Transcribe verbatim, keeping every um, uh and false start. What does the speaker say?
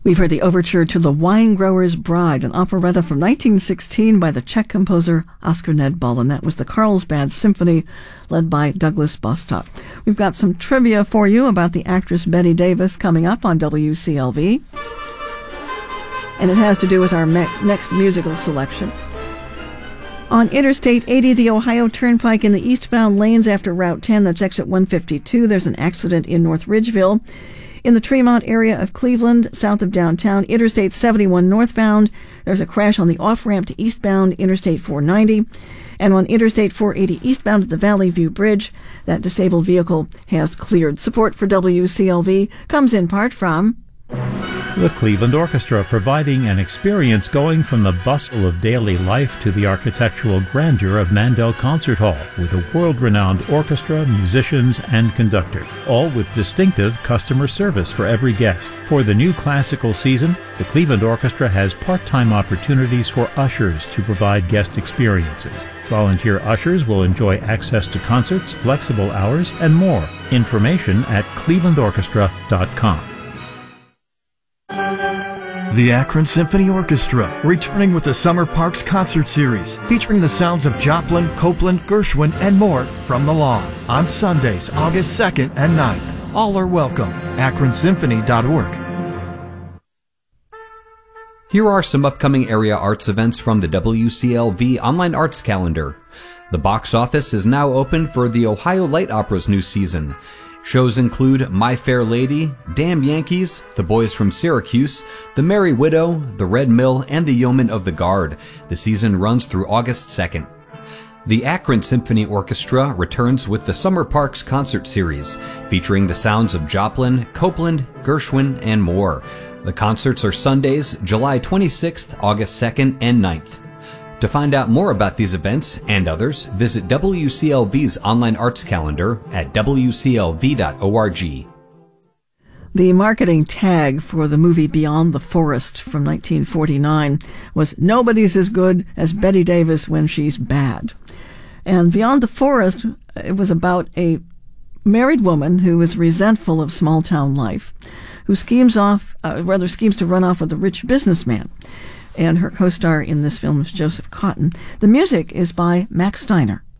We've heard the overture to The Wine Grower's Bride, an operetta from nineteen sixteen by the Czech composer Oskar Nedbal, and that was the Carlsbad Symphony led by Douglas Bostock. We've got some trivia for you about the actress Bette Davis coming up on W C L V, and it has to do with our me- next musical selection. On Interstate eighty, the Ohio Turnpike in the eastbound lanes after Route ten, that's exit one fifty-two, there's an accident in North Ridgeville. In the Tremont area of Cleveland, south of downtown, Interstate seventy-one northbound, there's a crash on the off-ramp to eastbound Interstate four ninety. And on Interstate four eighty eastbound at the Valley View Bridge, that disabled vehicle has cleared. Support for W C L V comes in part from the Cleveland Orchestra, providing an experience going from the bustle of daily life to the architectural grandeur of Mandel Concert Hall, with a world-renowned orchestra, musicians, and conductor, all with distinctive customer service for every guest. For the new classical season, the Cleveland Orchestra has part-time opportunities for ushers to provide guest experiences. Volunteer ushers will enjoy access to concerts, flexible hours, and more. Information at cleveland orchestra dot com. The Akron Symphony Orchestra, returning with the Summer Parks Concert Series, featuring the sounds of Joplin, Copeland, Gershwin, and more from the lawn on Sundays, August second and ninth. All are welcome. akron symphony dot org. Here are some upcoming area arts events from the W C L V Online Arts Calendar. The box office is now open for the Ohio Light Opera's new season. Shows include My Fair Lady, Damn Yankees, The Boys from Syracuse, The Merry Widow, The Red Mill, and The Yeomen of the Guard. The season runs through August second. The Akron Symphony Orchestra returns with the Summer Parks Concert Series, featuring the sounds of Joplin, Copeland, Gershwin, and more. The concerts are Sundays, July twenty-sixth, August second, and ninth. To find out more about these events and others, visit W C L V's online arts calendar at w c l v dot org. The marketing tag for the movie Beyond the Forest from nineteen forty-nine was "Nobody's as good as Bette Davis when she's bad." And Beyond the Forest, it was about a married woman who is resentful of small-town life, who schemes off, uh, rather schemes to run off with a rich businessman. And her co-star in this film is Joseph Cotton. The music is by Max Steiner.